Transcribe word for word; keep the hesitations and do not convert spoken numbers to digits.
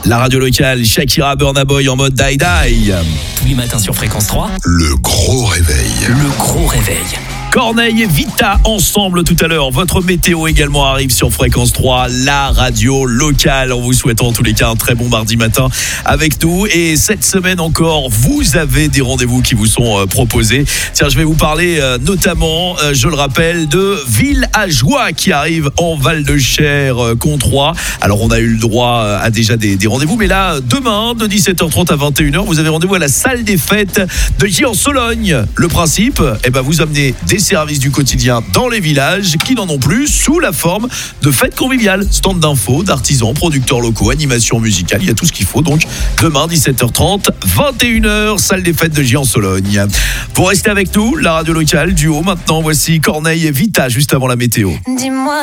La radio locale, Shakira Burna Boy en mode die die. Tous les matins sur Fréquence trois. Le gros réveil. Le gros réveil. Corneille et Vita ensemble tout à l'heure. Votre météo également arrive sur Fréquence trois, la radio locale. En vous souhaitant en tous les cas un très bon mardi matin avec nous. Et cette semaine encore, vous avez des rendez-vous qui vous sont euh, proposés. Tiens, je vais vous parler euh, notamment, euh, je le rappelle, de Villageois qui arrive en Val-de-Cher, euh, Controis. Alors on a eu le droit à déjà des, des rendez-vous, mais là, demain, de dix-sept heures trente à vingt et une heures, vous avez rendez-vous à la salle des fêtes de Gilles-en-Sologne. Le principe, eh ben, vous amenez des services du quotidien dans les villages qui n'en ont plus sous la forme de fêtes conviviales. Stand d'infos, d'artisans, producteurs locaux, animation musicale, il y a tout ce qu'il faut. Donc demain dix-sept heures trente, vingt et une heures, salle des fêtes de Gilles-en-Sologne. Pour rester avec nous, la radio locale, duo maintenant, voici Corneille et Vita juste avant la météo. Dis-moi